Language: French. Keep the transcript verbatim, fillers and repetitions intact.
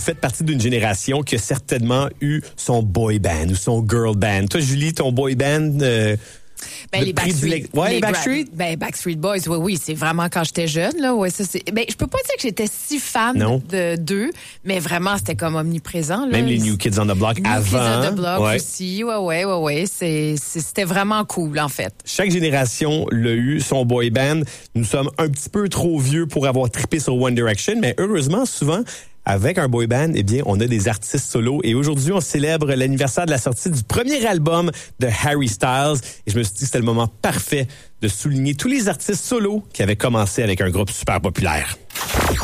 faites partie d'une génération qui a certainement eu son boy band ou son girl band. Toi, Julie, ton boy band... Euh, Ben, les Backstreet, ouais, les Backstreet? Bra- ben, Backstreet Boys, oui, oui, c'est vraiment quand j'étais jeune, là, ouais, ça, c'est, ben, je peux pas dire que j'étais si fan non. de d'eux, mais vraiment, c'était comme omniprésent, là. Même les New Kids on the Block New avant. Kids on the Block ouais. aussi, ouais, ouais, ouais, ouais, c'est, c'est, c'était vraiment cool, en fait. Chaque génération l'a eu, son boy band. Nous sommes un petit peu trop vieux pour avoir trippé sur One Direction, mais heureusement, souvent, avec un boy band, eh bien, on a des artistes solos. Et aujourd'hui, on célèbre l'anniversaire de la sortie du premier album de Harry Styles. Et je me suis dit que c'était le moment parfait de souligner tous les artistes solos qui avaient commencé avec un groupe super populaire.